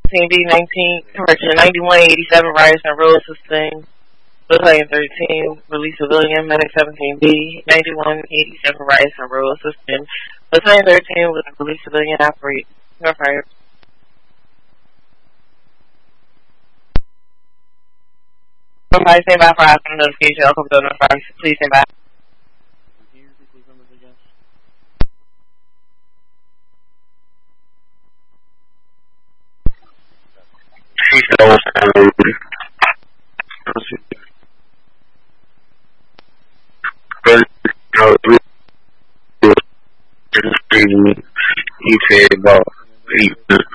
17B, 9187 Ryerson Road, sustain. Battalion 13, release civilian, medic 17B, 9187 Ryerson Road, sustain. Battalion 13 with release civilian, operate. You're fired. Somebody stand by for after notification. I'll come to notify. Please stand by. He said about